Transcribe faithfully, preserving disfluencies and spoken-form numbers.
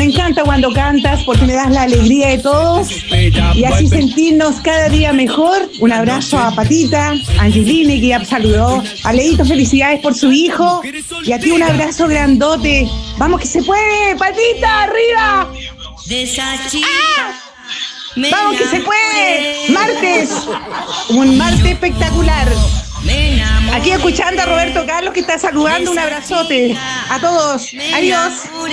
encanta cuando cantas porque me das la alegría de todos y así sentirnos cada día mejor. Un abrazo a Patita, a Angeline, que ya saludó, a Leito, felicidades por su hijo, y a ti un abrazo grandote. Vamos que se puede, Patita, arriba. ¡Ah! Vamos que se puede. Martes, un martes espectacular. Aquí escuchando a Roberto Carlos, que está saludando. Un abrazote a todos. Adiós.